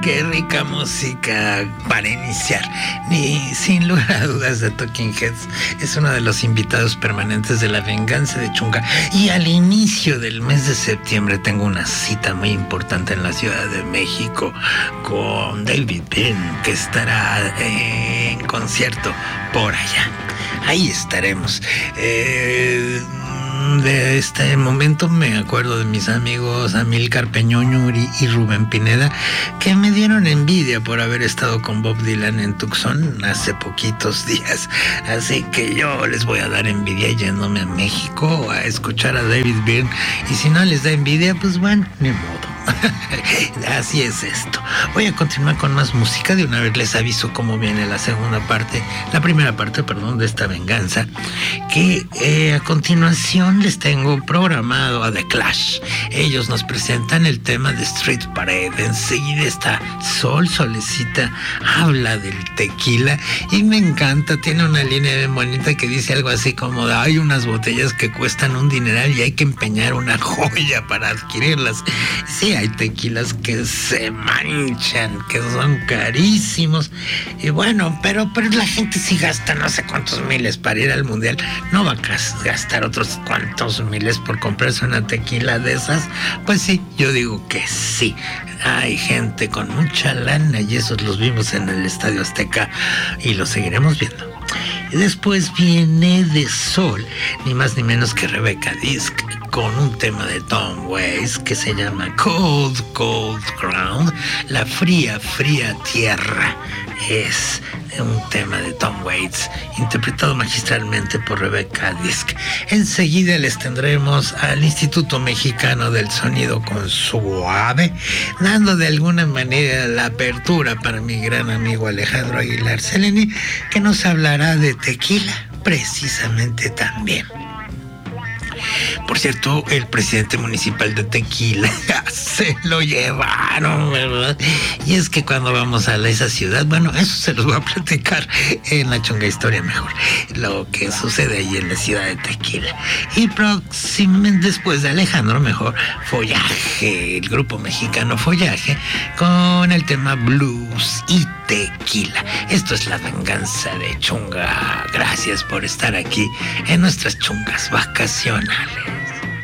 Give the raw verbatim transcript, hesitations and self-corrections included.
Qué rica música para iniciar. Ni sin lugar a dudas, The Talking Heads es uno de los invitados permanentes de La Venganza de Chunga. Y al inicio del mes de septiembre tengo una cita muy importante en la Ciudad de México con David Byrne, que estará en concierto por allá. Ahí estaremos. Eh... De este momento me acuerdo de mis amigos Amílcar Peñoñuri y Rubén Pineda, que me dieron envidia por haber estado con Bob Dylan en Tucson hace poquitos días. Así que yo les voy a dar envidia yéndome a México a escuchar a David Byrne. Y si no les da envidia, pues bueno, ni modo. Así es esto. Voy a continuar con más música. De una vez les aviso cómo viene la segunda parte, la primera parte, perdón, de esta venganza, que eh, a continuación les tengo programado a The Clash. Ellos nos presentan el tema de Street Parade. Enseguida está Sol Solecita, habla del tequila y me encanta. Tiene una línea bien bonita que dice algo así como: hay unas botellas que cuestan un dineral y hay que empeñar una joya para adquirirlas. Sí, hay tequilas que se manchan, que son carísimos. Y bueno, pero, pero la gente sí gasta no sé cuántos miles para ir al mundial. No va a gastar otros cuantos miles por comprarse una tequila de esas. Pues sí, yo digo que sí. Hay gente con mucha lana y esos los vimos en el Estadio Azteca y los seguiremos viendo. Y después viene de Sol, ni más ni menos que Rebecca Disc, con un tema de Tom Waits que se llama Cold, Cold Ground, la fría, fría tierra. Es un tema de Tom Waits, interpretado magistralmente por Rebecca Disc. Enseguida les tendremos al Instituto Mexicano del Sonido con Suave, dando de alguna manera la apertura para mi gran amigo Alejandro Aguilar Seleni, que nos hablará de tequila, precisamente también. Por cierto, el presidente municipal de Tequila se lo llevaron, ¿verdad? Y es que cuando vamos a esa ciudad, bueno, eso se los voy a platicar en la Chunga Historia mejor, lo que sucede ahí en la ciudad de Tequila. Y próximamente después de Alejandro, mejor, Follaje, el grupo mexicano Follaje, con el tema blues y tequila. Esto es La Venganza de Chunga. Gracias por estar aquí en nuestras chungas vacacionales.